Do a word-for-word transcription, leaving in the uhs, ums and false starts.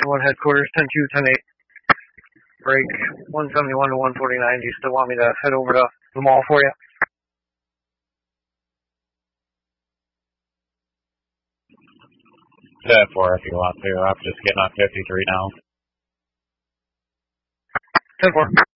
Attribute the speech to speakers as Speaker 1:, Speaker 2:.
Speaker 1: one headquarters, ten two, ten eight. Break one seventy-one to one forty-nine. Do you still want me to head over to the mall for you?
Speaker 2: ten four if you want to. I'm just getting on fifty-three now.
Speaker 1: ten four.